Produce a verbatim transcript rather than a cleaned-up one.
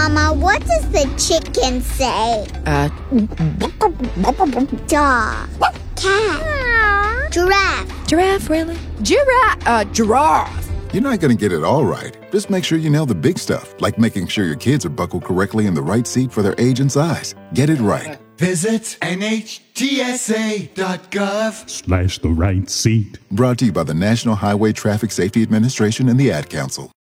Mama, what does the chicken say? Uh, Dog. Cat. Giraffe. giraffe, really? Giraffe, uh, giraffe. You're not going to get it all right. Just make sure you nail the big stuff, like making sure your kids are buckled correctly in the right seat for their age and size. Get it right. Visit N H T S A dot gov slash the right seat. Brought to you by the National Highway Traffic Safety Administration and the Ad Council.